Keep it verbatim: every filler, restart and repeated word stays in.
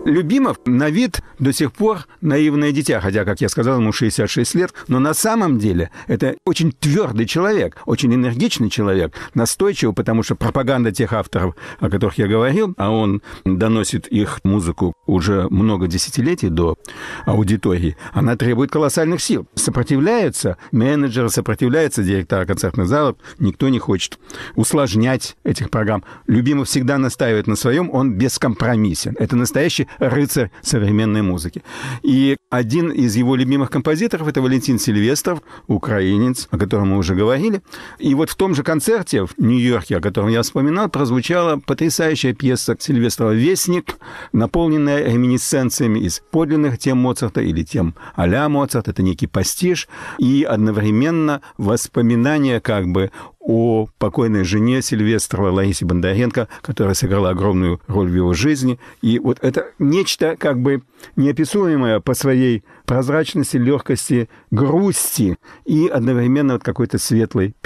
Любимов на вид до сих пор наивное дитя, хотя, как я сказал, ему шестьдесят шесть лет, но на самом деле это очень твердый человек, очень энергичный человек, настойчивый, потому что пропаганда тех авторов, о которых я говорил, а он доносит их музыку уже много десятилетий до аудитории, она требует колоссальных сил. Сопротивляются менеджеры, сопротивляются директора концертных залов, никто не хочет усложнять этих программ. Любимов всегда настаивает на своем, он бескомпромиссен. Это настоящий рыцарь современной музыки. И один из его любимых композиторов — это Валентин Сильвестров, украинец, о котором мы уже говорили. И вот в том же концерте в Нью-Йорке, о котором я вспоминал, прозвучала потрясающая пьеса Сильвестрова «Вестник», наполненная реминисценциями из подлинных тем Моцарта или тем а-ля Моцарт. Это некий пастиш и одновременно воспоминания как бы о покойной жене Сильвестрова Ларисе Бондаренко, которая сыграла огромную роль в его жизни. И вот это нечто как бы неописуемое по своей прозрачности, легкости, грусти и одновременно вот какой-то светлой